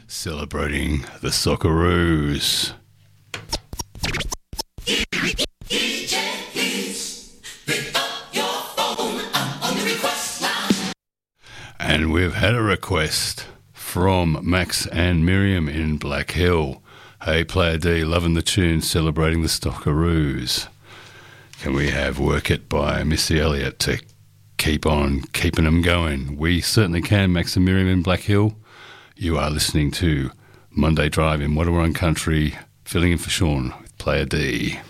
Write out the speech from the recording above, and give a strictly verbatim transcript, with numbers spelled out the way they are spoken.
celebrating the Socceroos. And we've had a request from Max and Miriam in Black Hill. Hey, Player D, loving the tune, celebrating the Stockeroos. Can we have Work It by Missy Elliott to keep on keeping them going? We certainly can, Max and Miriam in Black Hill. You are listening to Monday Drive in Wadawurrung Country, filling in for Sean with Player D.